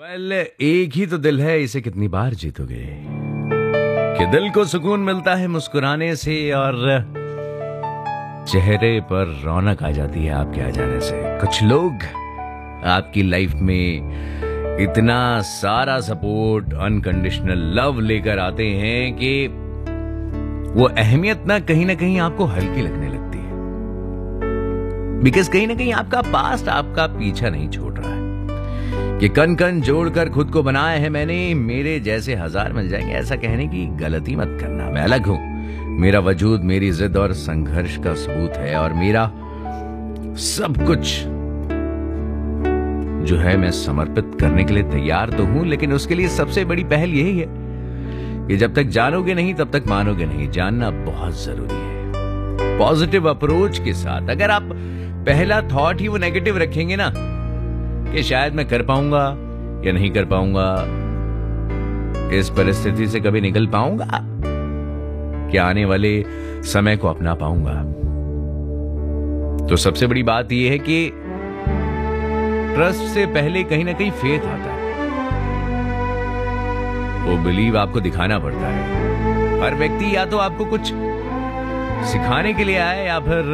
एक ही तो दिल है, इसे कितनी बार जीतोगे कि दिल को सुकून मिलता है मुस्कुराने से और चेहरे पर रौनक आ जाती है आपके आ जाने से। कुछ लोग आपकी लाइफ में इतना सारा सपोर्ट, अनकंडीशनल लव लेकर आते हैं कि वो अहमियत ना कहीं आपको हल्की लगने लगती है। बिकॉज कहीं ना कहीं आपका पास्ट आपका पीछा नहीं छोड़ रहा है कि कन कन जोड़कर खुद को बनाया है मैंने, मेरे जैसे हजार मिल जाएंगे। ऐसा कहने की गलती मत करना। मैं अलग हूं, मेरा वजूद मेरी जिद और संघर्ष का सबूत है और मेरा सब कुछ जो है मैं समर्पित करने के लिए तैयार तो हूं, लेकिन उसके लिए सबसे बड़ी पहल यही है कि जब तक जानोगे नहीं तब तक मानोगे नहीं। जानना बहुत जरूरी है। पॉजिटिव अप्रोच के साथ अगर आप पहला थॉट ही वो नेगेटिव रखेंगे ना कि शायद मैं कर पाऊंगा या नहीं कर पाऊंगा, इस परिस्थिति से कभी निकल पाऊंगा, क्या आने वाले समय को अपना पाऊंगा, तो सबसे बड़ी बात यह है कि ट्रस्ट से पहले कहीं ना कहीं फेथ आता है। वो बिलीव आपको दिखाना पड़ता है। हर व्यक्ति या तो आपको कुछ सिखाने के लिए आए या फिर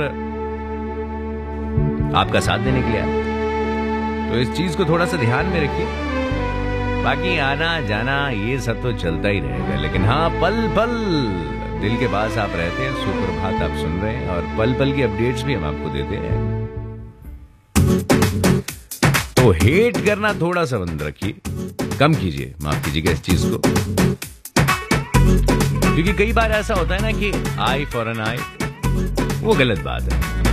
आपका साथ देने के लिए आए। तो इस चीज को थोड़ा सा ध्यान में रखिए। बाकी आना जाना ये सब तो चलता ही रहेगा, लेकिन हाँ पल पल दिल के पास आप रहते हैं। सुप्रभात आप सुन रहे हैं और पल पल की अपडेट्स भी हम आपको देते हैं। तो हेट करना थोड़ा सा बंद रखिए, कम कीजिए, माफ कीजिएगा इस चीज को, क्योंकि कई बार ऐसा होता है ना कि आई फॉर एन आई, वो गलत बात है।